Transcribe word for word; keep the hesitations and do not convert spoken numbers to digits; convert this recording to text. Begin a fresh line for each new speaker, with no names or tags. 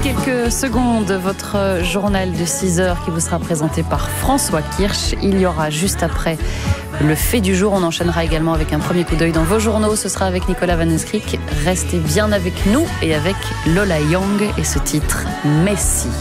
quelques secondes, votre journal de six heures qui vous sera présenté par François Kirsch. Il y aura juste après le fait du jour. On enchaînera également avec un premier coup d'œil dans vos journaux. Ce sera avec Nicolas Van Escrick. Restez bien avec nous et avec Lola Young et ce titre Messi.